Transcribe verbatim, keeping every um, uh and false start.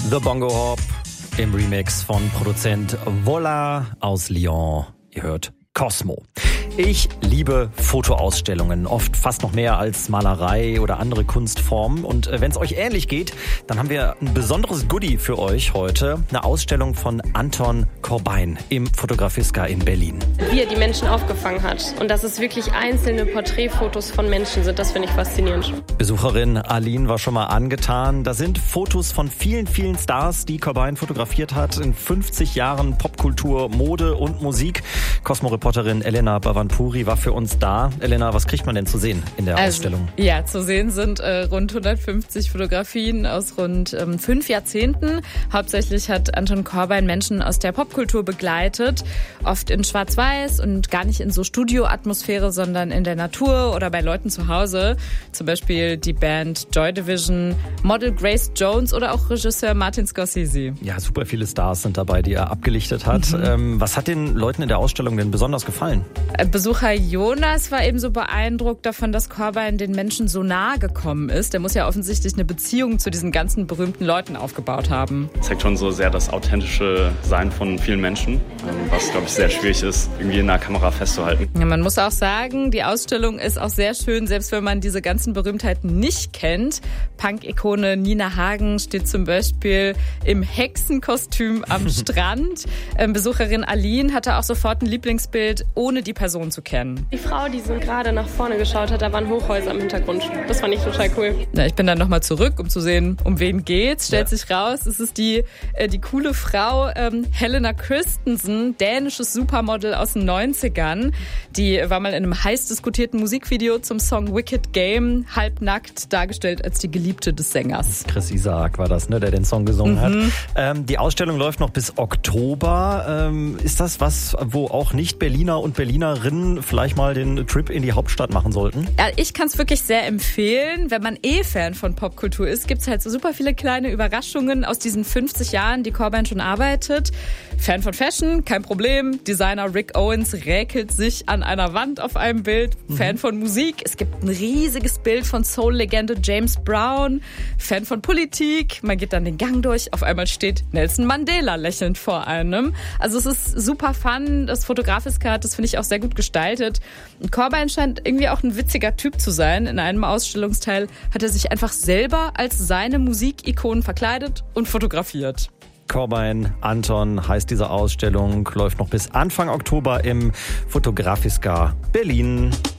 The Bongo Hop im Remix von Produzent Vola aus Lyon. Ihr hört Cosmo. Ich liebe Fotoausstellungen, oft fast noch mehr als Malerei oder andere Kunstformen. Und wenn es euch ähnlich geht, dann haben wir ein besonderes Goodie für euch heute. Eine Ausstellung von Anton Corbijn im Fotografiska in Berlin. Wie er die Menschen aufgefangen hat und dass es wirklich einzelne Porträtfotos von Menschen sind, das finde ich faszinierend. Besucherin Aline war schon mal angetan. Da sind Fotos von vielen, vielen Stars, die Corbijn fotografiert hat in fünfzig Jahren Popkultur, Mode und Musik. Cosmo-Reporterin Elena Bavanpuri war für uns da. Elena, was kriegt man denn zu sehen in der also, Ausstellung? Ja, zu sehen sind äh, rund hundertfünfzig Fotografien aus rund ähm, fünf Jahrzehnten. Hauptsächlich hat Anton Corbijn Menschen aus der Popkultur begleitet, oft in Schwarz-Weiß und gar nicht in so Studioatmosphäre, sondern in der Natur oder bei Leuten zu Hause. Zum Beispiel die Band Joy Division, Model Grace Jones oder auch Regisseur Martin Scorsese. Ja, super viele Stars sind dabei, die er abgelichtet hat. Mhm. Ähm, was hat den Leuten in der Ausstellung denn besonders gefallen? Besucher Jonas war eben so beeindruckt davon, dass Corbijn den Menschen so nahe gekommen ist. Der muss ja offensichtlich eine Beziehung zu diesen ganzen berühmten Leuten aufgebaut haben. Das zeigt schon so sehr das authentische Sein von vielen Menschen, was, glaube ich, sehr schwierig ist, irgendwie in der Kamera festzuhalten. Ja, man muss auch sagen, die Ausstellung ist auch sehr schön, selbst wenn man diese ganzen Berühmtheiten nicht kennt. Punk-Ikone Nina Hagen steht zum Beispiel im Hexenkostüm am Strand. Ähm, Besucherin Aline hatte auch sofort ein Lieblingsbild, ohne die Person zu kennen. Die Frau, die so gerade nach vorne geschaut hat, da waren Hochhäuser im Hintergrund. Das fand ich total cool. Ja, ich bin dann nochmal zurück, um zu sehen, um wen geht's. Stellt ja. sich raus, es ist die, äh, die coole Frau ähm, Helena Christensen, dänisches Supermodel aus den neunzigern. Die war mal in einem heiß diskutierten Musikvideo zum Song Wicked Game halbnackt dargestellt als die Geliebte des Sängers. Chris Isaak war das, ne, der den Song gesungen mhm. hat. Ähm, die Ausstellung läuft noch bis Oktober. Ähm, ist das was, wo auch nicht Berliner und Berlinerinnen vielleicht mal den Trip in die Hauptstadt machen sollten? Ja, ich kann es wirklich sehr empfehlen. Wenn man eh Fan von Popkultur ist, gibt es halt so super viele kleine Überraschungen aus diesen fünfzig Jahren, die Corbijn schon arbeitet. Fan von Fashion, kein Problem. Designer Rick Owens räkelt sich an einer Wand auf einem Bild. Mhm. Fan von Musik, es gibt ein riesiges Bild von Soul-Legende James Brown. Fan von Politik, man geht dann den Gang durch, auf einmal steht Nelson Mandela lächelnd vor einem. Also es ist super fun, das Fotografiska hat das, finde ich, auch sehr gut gestaltet. Und Corbijn scheint irgendwie auch ein witziger Typ zu sein. In einem Ausstellungsteil hat er sich einfach selber als seine Musikikonen verkleidet und fotografiert. Corbijn Anton heißt diese Ausstellung, läuft noch bis Anfang Oktober im Fotografiska Berlin.